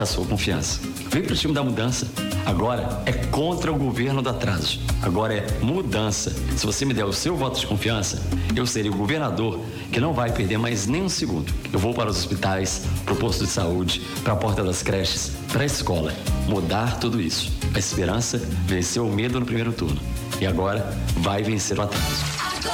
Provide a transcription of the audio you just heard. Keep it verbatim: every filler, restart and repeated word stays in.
a sua confiança. Vem pro time da mudança. Agora é contra o governo do atraso. Agora é mudança. Se você me der o seu voto de confiança, eu serei o governador que não vai perder mais nem um segundo. Eu vou para os hospitais, para o posto de saúde, para a porta das creches, para a escola. Mudar tudo isso. A esperança venceu o medo no primeiro turno. E agora vai vencer o atraso.